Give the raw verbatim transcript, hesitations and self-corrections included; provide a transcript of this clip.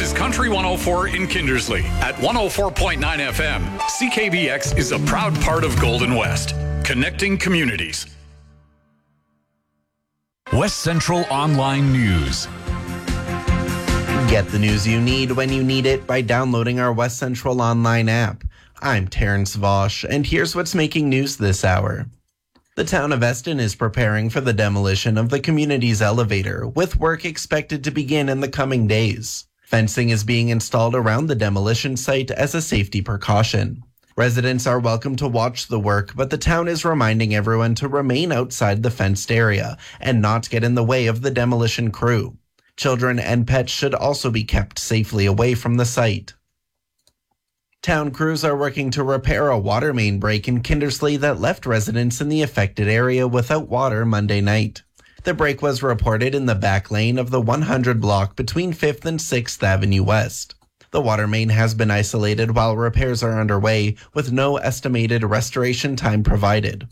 is Country one oh four in Kindersley. At one oh four point nine F M, C K B X is a proud part of Golden West, connecting communities. West Central Online News. Get the news you need when you need it by downloading our West Central Online app. I'm Terrence Vosch, and here's what's making news this hour. The town of Eston is preparing for the demolition of the community's elevator, with work expected to begin in the coming days. Fencing is being installed around the demolition site as a safety precaution. Residents are welcome to watch the work, but the town is reminding everyone to remain outside the fenced area and not get in the way of the demolition crew. Children and pets should also be kept safely away from the site. Town crews are working to repair a water main break in Kindersley that left residents in the affected area without water Monday night. The break was reported in the back lane of the one hundred block between fifth and sixth Avenue West. The water main has been isolated while repairs are underway, with no estimated restoration time provided.